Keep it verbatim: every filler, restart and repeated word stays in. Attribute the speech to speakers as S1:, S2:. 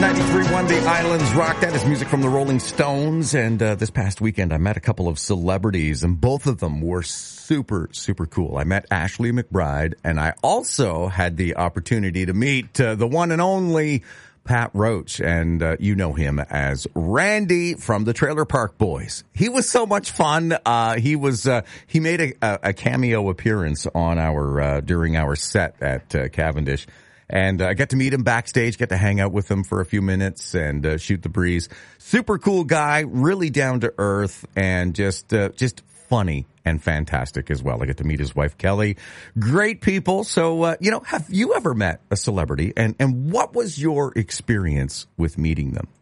S1: ninety-three point one, The Islands Rock. That is music from the Rolling Stones. And uh, this past weekend, I met a couple of celebrities, and both of them were super, super cool. I met Ashley McBryde, and I also had the opportunity to meet uh, the one and only Pat Roach, and uh, you know him as Randy from the Trailer Park Boys. He was so much fun. Uh, he was uh, he made a, a cameo appearance on our uh, during our set at uh, Cavendish. And I uh, got to meet him backstage, get to hang out with him for a few minutes and uh, shoot the breeze. Super cool guy, really down to earth, and just uh, just funny and fantastic as well. I got to meet his wife, Kelly. Great people. So, uh, you know, have you ever met a celebrity? And, and what was your experience with meeting them?